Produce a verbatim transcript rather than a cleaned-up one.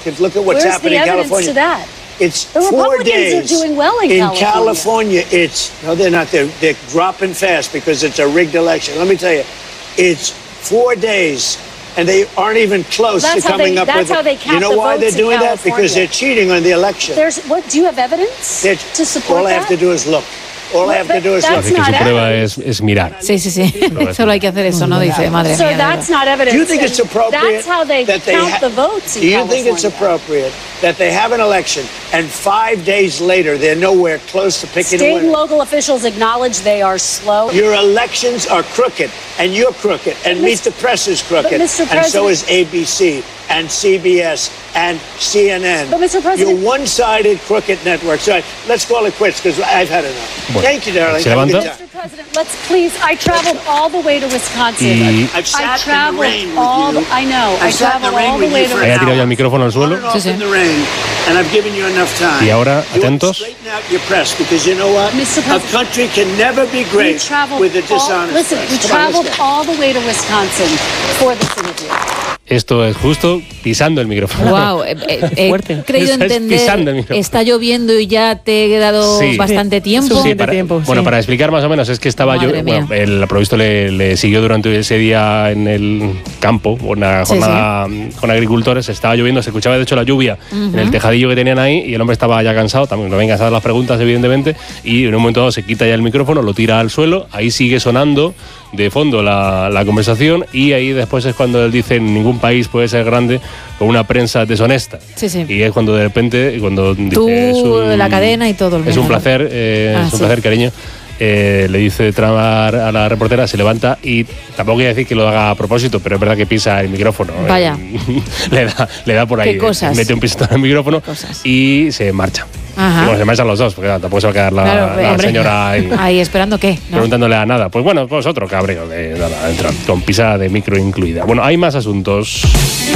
Republicans. Look at what's Where's happening the in evidence California. to that? It's The four Republicans days. are doing well in, in California. California, it's no, they're not. They're they're dropping fast because it's a rigged election. Let me tell you, it's four days. And they aren't even close that's to coming they, up that's with how it. they count You know the why they're votes in doing that? California. Because they're cheating on the election. There's what? Do you have evidence They're, to support all I that? have to do is look. All I have to do is That's look. Que su not prueba es, es mirar. Sí, sí, sí. Solo hay que hacer eso, ¿no? Dice, madre So mía. de that's verdad. not evidence. Do you think it's appropriate That's how they that they count ha- the votes in Do you California. think it's appropriate that they have an election and five days later they're nowhere close to picking State a and winner? local officials acknowledge they are slow. Your elections are crooked, and you're crooked, and Meet the Press is crooked, but Mister and so President- is A B C, and C B S, and C N N. But, Mister President- You're one-sided crooked networks. All right, let's call it quits, because I've had enough. Bueno, Thank you, darling. se Have a good levanta. time. Mister President, let's please. I traveled all the way to Wisconsin. Y I've I sat in the traveled rain with all. you. The, I know. I I've sat in the traveled rain all the with way you to for Ahí ha an tirado ya hour. el micrófono al On suelo. and off Sí, sí. in the rain, and I've given you enough time. Y ahora, You atentos. straighten out your press, because you know what? Mister A President, country can never be We great traveled with a all, dishonest listen, press. we Come on, let's traveled go. all the way to Wisconsin for this interview. Esto es justo pisando el micrófono. Wow, eh, eh, he Fuerte. creído Estás pisando el entender. micrófono. Está lloviendo y ya te he dado Sí. bastante tiempo. Suficiente para, tiempo, bueno, sí. para explicar más o menos, es que estaba yo, Madre bueno, mía. el provisto le, le siguió durante ese día en el campo, una Sí, jornada con agricultores, estaba lloviendo, se escuchaba de hecho la lluvia en el tejadillo que tenían ahí y el hombre estaba ya cansado, también lo habían cansado las preguntas evidentemente, y en un momento dado se quita ya el micrófono, lo tira al suelo, ahí sigue sonando de fondo la, la conversación y ahí después es cuando él dice ningún país puede ser grande con una prensa deshonesta. Sí, sí. Y es cuando de repente, cuando Tú, dice, es un, la cadena y todo el Es un mundo. placer, eh, Ah, es un sí. placer, cariño. Eh, le dice Trump a la reportera, se levanta y tampoco quiere decir que lo haga a propósito, pero es verdad que pisa el micrófono. Vaya. Eh, le, da, le da por ahí, Qué cosas. mete un pisotón en el micrófono cosas. y se marcha. Ajá. Y bueno, se marchan los dos, porque claro, tampoco se va a quedar la, Claro, la hombre. señora ahí Ahí esperando qué, ¿no? preguntándole a nada. Pues bueno, pues otro cabreo de nada, entra, con pisada de micro incluida. Bueno, hay más asuntos.